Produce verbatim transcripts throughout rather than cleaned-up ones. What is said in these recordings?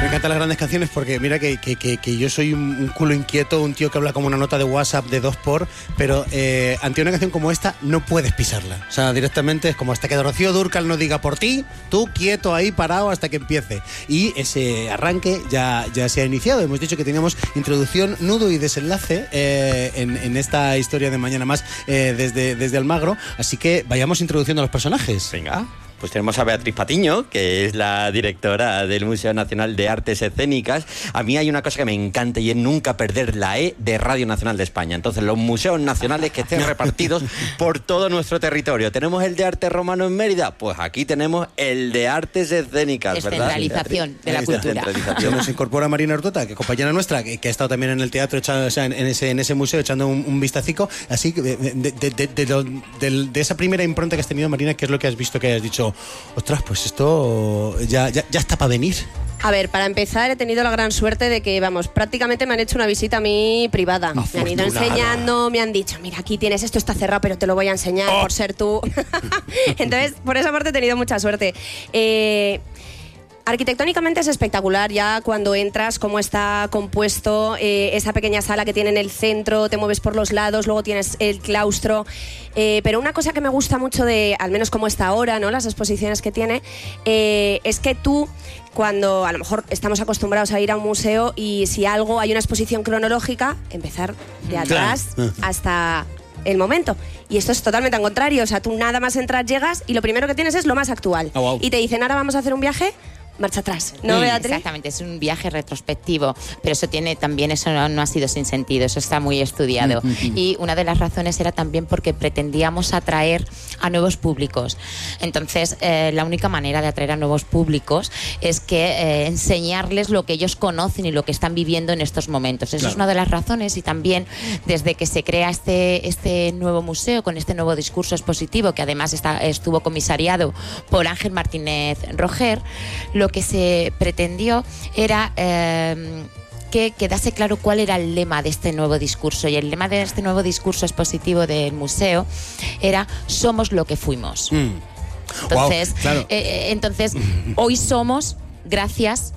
Me encantan las grandes canciones porque mira que, que, que, que yo soy un, un culo inquieto, un tío que habla como una nota de WhatsApp de dos por, pero eh, ante una canción como esta no puedes pisarla. O sea, directamente es como hasta que Rocío Dúrcal no diga por ti, tú quieto ahí parado hasta que empiece. Y ese arranque ya, ya se ha iniciado. Hemos dicho que teníamos introducción, nudo y desenlace eh, en, en esta historia de Mañana Más eh, desde, desde Almagro. Así que vayamos introduciendo a los personajes. Venga. Pues tenemos a Beatriz Patiño, que es la directora del Museo Nacional de Artes Escénicas. A mí hay una cosa que me encanta y es nunca perder la E de Radio Nacional de España. Entonces, los museos nacionales que estén repartidos por todo nuestro territorio. ¿Tenemos el de arte romano en Mérida? Pues aquí tenemos el de artes escénicas, ¿verdad? Descentralización de la cultura. Se nos incorpora Marina Ortota, que compañera nuestra, que, que ha estado también en el teatro, echando, o sea, en, en, ese, en ese museo, echando un, un vistacico. Así que de, de, de, de, de, lo, de, de esa primera impronta que has tenido, Marina, ¿qué es lo que has visto que has dicho? Ostras, pues esto ya, ya, ya está para venir. A ver, para empezar, he tenido la gran suerte de que, vamos, prácticamente me han hecho una visita a mí privada. Me han ido enseñando, me han dicho, mira, aquí tienes, esto está cerrado, pero te lo voy a enseñar oh. por ser tú. Entonces, por esa parte he tenido mucha suerte. Eh... Arquitectónicamente es espectacular ya cuando entras, cómo está compuesto, eh, esa pequeña sala que tiene en el centro, te mueves por los lados, luego tienes el claustro. Eh, pero una cosa que me gusta mucho de, al menos como está ahora, ¿no? Las exposiciones que tiene, eh, es que tú, cuando a lo mejor estamos acostumbrados a ir a un museo y si algo, hay una exposición cronológica, empezar de atrás claro. hasta el momento. Y esto es totalmente al contrario, o sea, tú nada más entras, llegas y lo primero que tienes es lo más actual. Oh, wow. Y te dicen, ahora vamos a hacer un viaje, marcha atrás, ¿no, mm, Beatriz? Exactamente, es un viaje retrospectivo, pero eso tiene también, eso no, no ha sido sin sentido, eso está muy estudiado. Mm, mm, y una de las razones era también porque pretendíamos atraer a nuevos públicos. Entonces, eh, la única manera de atraer a nuevos públicos es que eh, enseñarles lo que ellos conocen y lo que están viviendo en estos momentos. Eso claro. es una de las razones, y también desde que se crea este, este nuevo museo, con este nuevo discurso expositivo, que además está, estuvo comisariado por Ángel Martínez Roger, lo Lo que se pretendió era eh, que quedase claro cuál era el lema de este nuevo discurso. Y el lema de este nuevo discurso expositivo del museo era somos lo que fuimos. Mm. Entonces, wow, claro. eh, entonces hoy somos gracias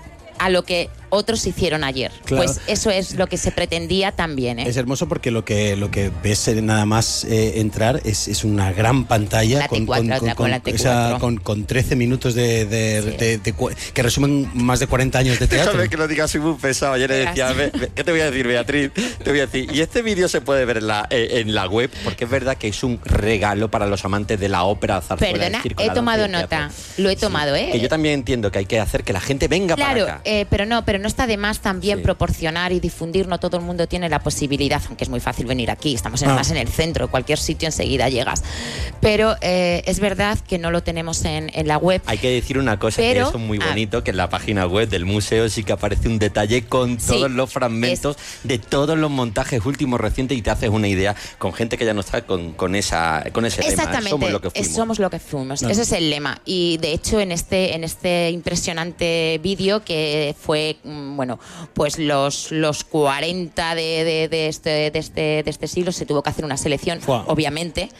a lo que otros hicieron ayer. Claro. Pues eso es lo que se pretendía también, ¿eh? Es hermoso porque lo que lo que ves nada más eh, entrar es, es una gran pantalla la con, con, con, con, la esa, con, con trece minutos de, de, sí. de, de, de, que resumen más de cuarenta años de teatro. Déjame que lo digas, soy muy pesado. Ayer le decía, ve, ve, ¿qué te voy a decir, Beatriz? Te voy a decir, y este vídeo se puede ver en la, eh, en la web, porque es verdad que es un regalo para los amantes de la ópera, zarzuela. Perdona, he tomado nota, lo he tomado, sí. ¿eh? Que yo también entiendo que hay que hacer que la gente venga claro, para acá. Eh, pero no, pero no está de más también sí. proporcionar y difundir. No todo el mundo tiene la posibilidad, aunque es muy fácil venir aquí, estamos en, ah. más en el centro, cualquier sitio enseguida llegas, pero eh, es verdad que no lo tenemos en, en la web. Hay que decir una cosa, pero, que eso es muy bonito, ah. que en la página web del museo sí que aparece un detalle con sí, todos los fragmentos es... de todos los montajes últimos recientes, y te haces una idea con gente que ya no está con, con, esa, con ese exactamente, lema. Somos lo que fuimos. Somos lo que fuimos. No. Ese es el lema. Y de hecho en este, en este impresionante vídeo, que fue, bueno, pues los, los cuarenta de, de, de, este, de, este, de este siglo, se tuvo que hacer una selección, wow. obviamente,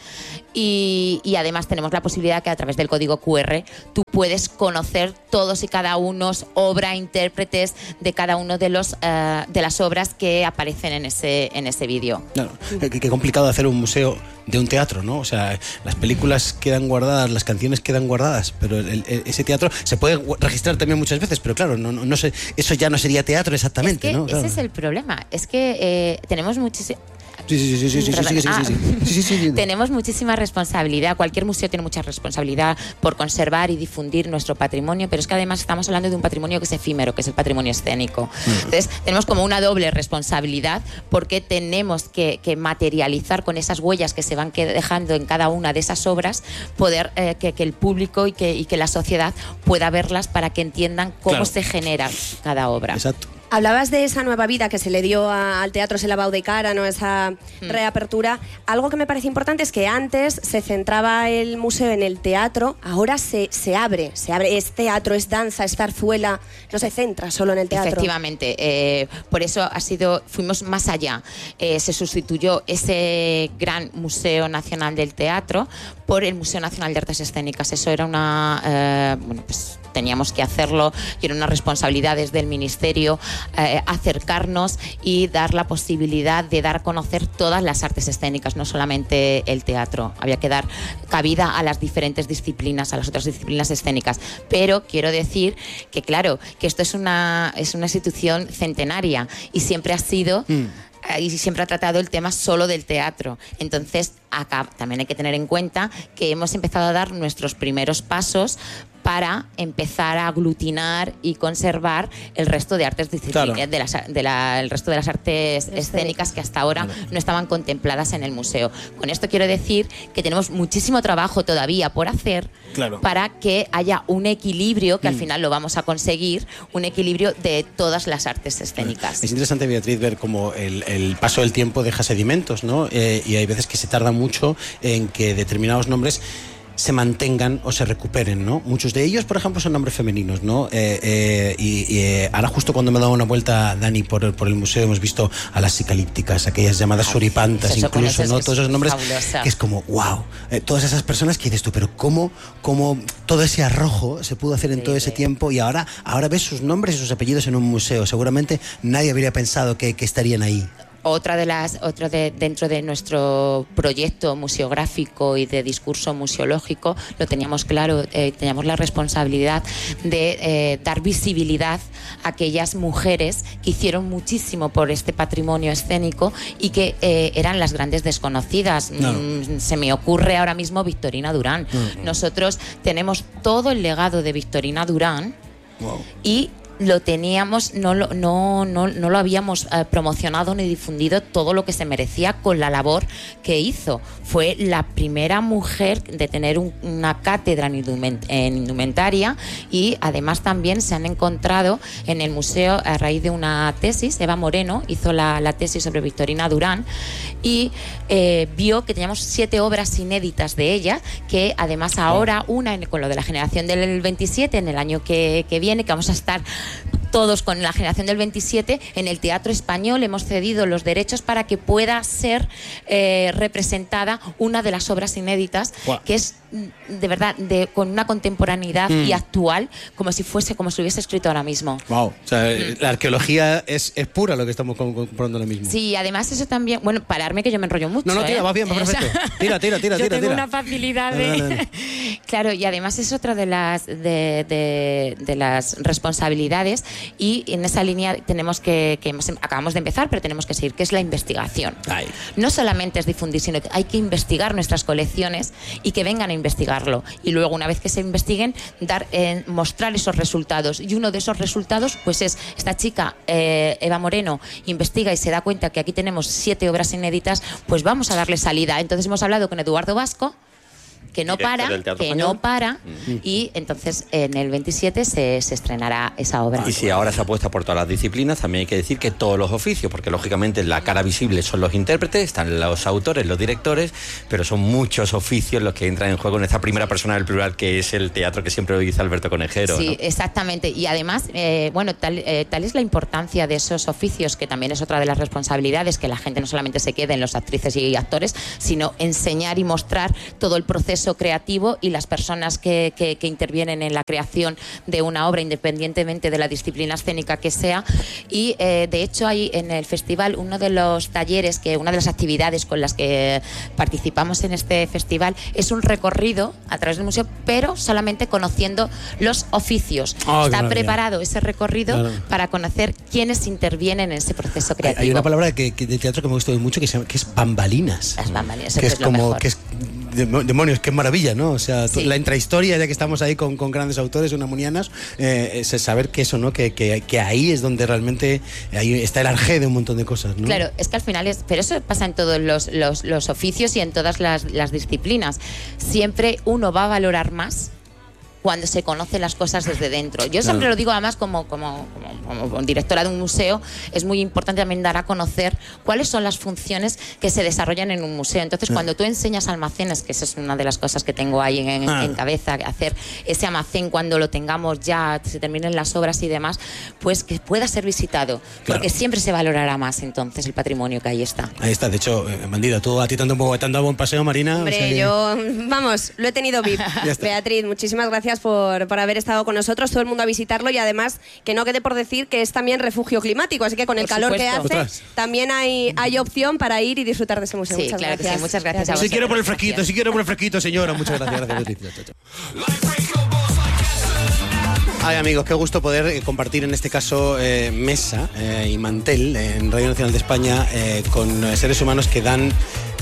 y, y además tenemos la posibilidad que a través del código cu erre tú puedes conocer todos y cada uno, obra, intérpretes de cada uno de los uh, de las obras que aparecen en ese, en ese vídeo. Claro, qué, qué complicado hacer un museo de un teatro, ¿no? O sea, las películas quedan guardadas, las canciones quedan guardadas, pero el, el, ese teatro se puede registrar también muchas veces, pero claro, no, no, no sé, eso ya no sería teatro exactamente, es que ¿no? Claro. Ese es el problema, es que eh, tenemos muchísimo... Sí, sí, sí, sí, sí, sí, sí, sí, ah, sí, sí, sí, sí, sí. Tenemos muchísima responsabilidad, cualquier museo tiene mucha responsabilidad por conservar y difundir nuestro patrimonio, pero es que además estamos hablando de un patrimonio que es efímero, que es el patrimonio escénico. Mm. Entonces tenemos como una doble responsabilidad, porque tenemos que, que materializar con esas huellas que se van que dejando en cada una de esas obras, poder eh, que, que el público y que, y que la sociedad pueda verlas para que entiendan cómo claro. se genera cada obra. Exacto. Hablabas de esa nueva vida que se le dio a, al teatro, ese lavado de cara, ¿no? Esa mm. reapertura. Algo que me parece importante es que antes se centraba el museo en el teatro, ahora se, se abre, se abre, es teatro, es danza, es zarzuela, no se centra solo en el teatro. Efectivamente, eh, por eso ha sido, fuimos más allá. Eh, se sustituyó ese gran Museo Nacional del Teatro por el Museo Nacional de Artes Escénicas. Eso era una, eh, bueno, pues teníamos que hacerlo y era una responsabilidad desde el Ministerio eh, acercarnos y dar la posibilidad de dar a conocer todas las artes escénicas, no solamente el teatro. Había que dar cabida a las diferentes disciplinas, a las otras disciplinas escénicas. Pero quiero decir que, claro, que esto es una, es una institución centenaria y siempre ha sido... Mm. Y siempre ha tratado el tema solo del teatro. Entonces, acá también hay que tener en cuenta que hemos empezado a dar nuestros primeros pasos para empezar a aglutinar y conservar el resto de artes disciplinas, claro. de las, de la, el resto de las artes escénicas que hasta ahora no estaban contempladas en el museo. Con esto quiero decir que tenemos muchísimo trabajo todavía por hacer, claro. para que haya un equilibrio, que mm. al final lo vamos a conseguir, un equilibrio de todas las artes escénicas. Es interesante, Beatriz, ver cómo el, el paso del tiempo deja sedimentos, ¿no? Eh, y hay veces que se tarda mucho en que determinados nombres se mantengan o se recuperen, ¿no? Muchos de ellos, por ejemplo, son nombres femeninos, ¿no? Eh, eh, y y eh, ahora justo cuando me he dado una vuelta, Dani, por, por el museo, hemos visto a las psicalípticas, aquellas llamadas Ay, suripantas, eso, incluso, eso, ¿no? Todos esos nombres fabulosa. Que es como, wow. Eh, todas esas personas que dices tú, pero ¿cómo, cómo todo ese arrojo se pudo hacer en sí, todo ese sí. tiempo? Y ahora, ahora ves sus nombres y sus apellidos en un museo. Seguramente nadie habría pensado que, que estarían ahí. Otra de las, otra de, dentro de nuestro proyecto museográfico y de discurso museológico, lo teníamos claro, eh, teníamos la responsabilidad de eh, dar visibilidad a aquellas mujeres que hicieron muchísimo por este patrimonio escénico y que eh, eran las grandes desconocidas. No. Mm, se me ocurre ahora mismo Victorina Durán. No. Nosotros tenemos todo el legado de Victorina Durán. Wow. Y lo teníamos, no lo, no, no, no lo habíamos eh, promocionado ni difundido todo lo que se merecía con la labor que hizo. Fue la primera mujer de tener un, una cátedra en, indument, en indumentaria y además también se han encontrado en el museo a raíz de una tesis. Eva Moreno hizo la, la tesis sobre Victorina Durán y eh, vio que teníamos siete obras inéditas de ella, que además ahora una en, con lo de la generación del veintisiete, en el año que, que viene, que vamos a estar todos con la generación del veintisiete, en el Teatro Español hemos cedido los derechos para que pueda ser eh, representada una de las obras inéditas, wow. que es de verdad de, con una contemporaneidad mm. y actual, como si fuese, como si hubiese escrito ahora mismo. Wow, o sea, mm. la arqueología es, es pura lo que estamos comprobando ahora mismo. Sí, además eso también, bueno, pararme que yo me enrollo mucho. No, no, tira, ¿eh? va bien, va perfecto. Tira, tira, tira, yo tira. tengo tira. una facilidad de... No, no, no. Claro, y además es otra de las de, de, de las responsabilidades y en esa línea tenemos que, que hemos, acabamos de empezar, pero tenemos que seguir, que es la investigación. Ay. No solamente es difundir, sino que hay que investigar nuestras colecciones y que vengan a investigarlo. Y luego, una vez que se investiguen, dar, eh, mostrar esos resultados. Y uno de esos resultados, pues es esta chica, eh, Eva Moreno, investiga y se da cuenta que aquí tenemos siete obras inéditas, pues vamos a darle salida. Entonces hemos hablado con Eduardo Vasco, que no para, que español. no para, mm. y entonces en el veintisiete se, se estrenará esa obra. Y si ahora se apuesta por todas las disciplinas, también hay que decir que todos los oficios, porque lógicamente la cara visible son los intérpretes, están los autores, los directores, pero son muchos oficios los que entran en juego en esta primera persona del plural, que es el teatro que siempre lo dice Alberto Conejero. Sí, ¿no? Exactamente, y además, eh, bueno, tal, eh, tal es la importancia de esos oficios, que también es otra de las responsabilidades, que la gente no solamente se quede en los actrices y actores, sino enseñar y mostrar todo el proceso creativo y las personas que, que, que intervienen en la creación de una obra, independientemente de la disciplina escénica que sea. Y eh, de hecho hay en el festival uno de los talleres, que una de las actividades con las que participamos en este festival es un recorrido a través del museo, pero solamente conociendo los oficios. Oh, Está preparado ese recorrido claro. para conocer quiénes intervienen en ese proceso creativo. Hay, hay una palabra que, que de teatro que me gusta mucho que, se llama, que es bambalinas. Las bambalinas, que es, es lo como mejor. Que es, demonios, qué maravilla, ¿no? O sea, sí. la intrahistoria, ya que estamos ahí con, con grandes autores unamunianas, eh, es saber que eso, ¿no? Que, que, que ahí es donde realmente ahí está el arjé de un montón de cosas, ¿no? Claro, es que al final es, pero eso pasa en todos los, los, los oficios y en todas las, las disciplinas. Siempre uno va a valorar más cuando se conocen las cosas desde dentro. Yo siempre claro. lo digo, además, como, como, como, como directora de un museo, es muy importante también dar a conocer cuáles son las funciones que se desarrollan en un museo. Entonces, cuando tú enseñas almacenes, que esa es una de las cosas que tengo ahí en, en cabeza, hacer ese almacén cuando lo tengamos ya, se terminen las obras y demás, pues que pueda ser visitado, porque claro. siempre se valorará más entonces el patrimonio que ahí está. Ahí está, de hecho, eh, Bandida, tú a ti te han dado un buen paseo, Marina. Hombre, o sea, yo, vamos, lo he tenido V I P. Beatriz, muchísimas gracias gracias por, por haber estado con nosotros, todo el mundo a visitarlo y además que no quede por decir que es también refugio climático, así que con el Por calor supuesto. que hace Ostras. también hay, hay opción para ir y disfrutar de ese museo. Sí, muchas claro que gracias. sí, muchas gracias a Si quiero por el Gracias. fresquito, si quiero por el fresquito, señora. Muchas gracias, gracias, Patricia. Chao, chao. Ay, amigos, qué gusto poder eh, compartir en este caso eh, mesa eh, y mantel en Radio Nacional de España eh, con eh, seres humanos que dan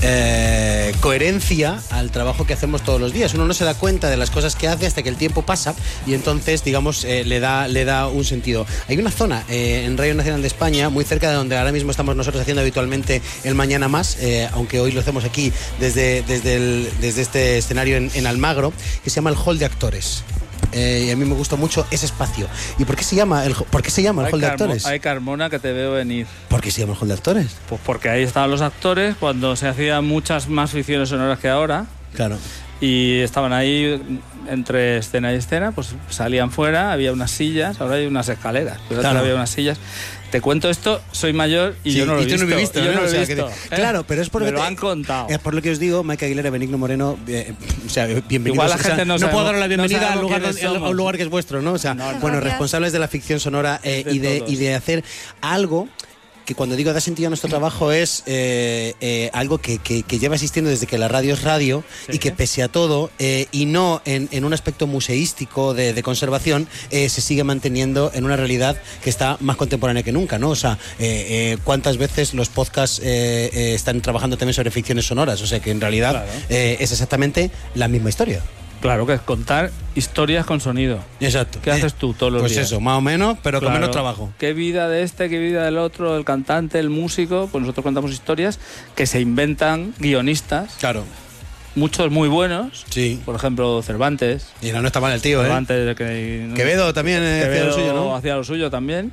eh, coherencia al trabajo que hacemos todos los días. Uno no se da cuenta de las cosas que hace hasta que el tiempo pasa y entonces, digamos, eh, le da le da un sentido. Hay una zona eh, en Radio Nacional de España muy cerca de donde ahora mismo estamos nosotros haciendo habitualmente el Mañana Más, eh, aunque hoy lo hacemos aquí desde, desde, el, desde este escenario en, en Almagro, que se llama el Hall de Actores. Eh, y a mí me gusta mucho ese espacio. ¿Y por qué se llama el, por qué se llama el Ay, Hall de Carmo- Actores? Ay, Carmona, que te veo venir. ¿Por qué se llama el Hall de Actores? Pues porque ahí estaban los actores cuando se hacían muchas más ficciones sonoras que ahora. Claro. Y estaban ahí entre escena y escena, pues salían fuera, había unas sillas, ahora hay unas escaleras, pues Claro. antes había unas sillas. Te cuento esto, soy mayor y Sí, yo no lo he y tú visto. no lo he visto, y yo ¿no? no lo O sea, he que visto. te- Claro, pero es por Me lo lo que- han contado. Es por lo que os digo, Maika Aguilera, Benigno Moreno, eh, o sea, bienvenidos. Igual la o sea, gente no no sabemos- puedo dar la no bienvenida sabemos al lugar, quiénes donde- a somos. un lugar que es vuestro, ¿no? O sea, No, no. bueno, Gracias. responsables de la ficción sonora eh, De y, de, todos. y de hacer algo que cuando digo da sentido a nuestro trabajo es eh, eh, algo que, que- que lleva existiendo desde que la radio es radio Sí. y que pese a todo eh, y no en, en un aspecto museístico de, de conservación eh, se sigue manteniendo en una realidad que está más contemporánea que nunca, ¿no? O sea, eh, eh, cuántas veces los podcasts eh, eh, están trabajando también sobre ficciones sonoras, o sea que en realidad Claro. eh, es exactamente la misma historia. Claro, que es contar historias con sonido. Exacto. ¿Qué haces tú todos los pues días? eso, más o menos, pero con Claro. menos trabajo. ¿Qué vida de este, qué vida del otro, el cantante, el músico? Pues nosotros contamos historias que se inventan guionistas, Claro, muchos muy buenos. sí. Por ejemplo, Cervantes. Y no, no está mal el tío, ¿eh? Cervantes que, Quevedo también eh, hacía Quevedo lo suyo, ¿no? hacía lo suyo también.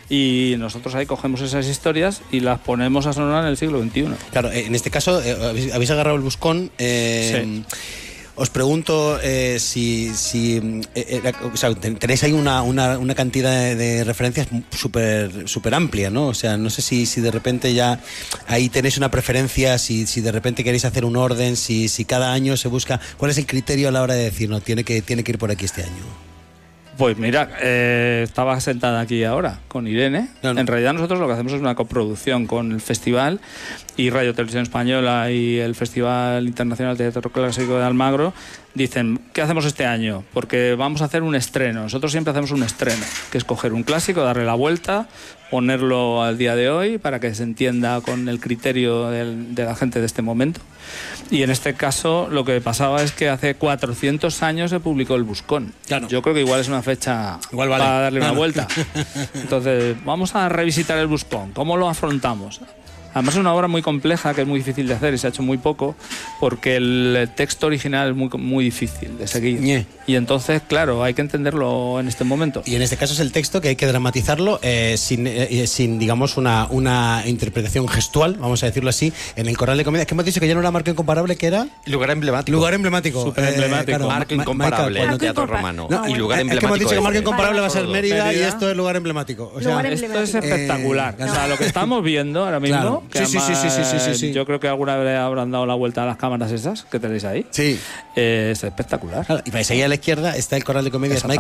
Y nosotros ahí cogemos esas historias y las ponemos a sonar en el siglo veintiuno. Claro, eh, en este caso eh, habéis, habéis agarrado el buscón. eh, Sí. Os pregunto eh, si, si eh, eh, o sea, ten- tenéis ahí una, una, una cantidad de, de referencias súper súper amplia, ¿no? O sea, no sé si, si de repente ya ahí tenéis una preferencia, si, si de repente queréis hacer un orden, si, si cada año se busca. ¿Cuál es el criterio a la hora de decir, no, tiene que, tiene que ir por aquí este año? Pues mira, eh, estaba sentada aquí ahora con Irene. No, no. En realidad nosotros lo que hacemos es una coproducción con el festival y Radio Televisión Española y el Festival Internacional de Teatro Clásico de Almagro. Dicen, ¿qué hacemos este año? Porque vamos a hacer un estreno. Nosotros siempre hacemos un estreno, que es coger un clásico, darle la vuelta, ponerlo al día de hoy para que se entienda con el criterio del- de la gente de este momento. Y en este caso lo que pasaba es que hace cuatrocientos años se publicó El Buscón. Claro. Yo creo que igual es una fecha Igual vale. para darle una Claro. vuelta. Entonces, vamos a revisitar El Buscón. ¿Cómo lo afrontamos? Además es una obra muy compleja que es muy difícil de hacer y se ha hecho muy poco porque el texto original es muy, muy difícil de seguir. Ñe. Y entonces, claro, hay que entenderlo en este momento. Y en este caso es el texto que hay que dramatizarlo eh, sin, eh, sin, digamos, una, una interpretación gestual, vamos a decirlo así, en el Corral de Comedia. Que hemos dicho que ya no era marca incomparable, que era Lugar emblemático. lugar emblemático. Súper emblemático. Marca Ma- incomparable Maika, en teatro Marca romano. No, y lugar es emblemático. que hemos dicho que es- marca incomparable va a ser Todo. Mérida, y Mérida. esto es lugar emblemático. O sea, Lugar Esto es Eh, espectacular. no. O sea, lo que estamos viendo ahora mismo, Claro. que Sí, sí, sí, sí, sí, sí, sí, sí. yo creo que alguna vez habrán dado la vuelta a las cámaras esas que tenéis ahí, sí. eh, es espectacular. Claro, y vais ahí a la izquierda está el Corral de Comedia. Exactamente.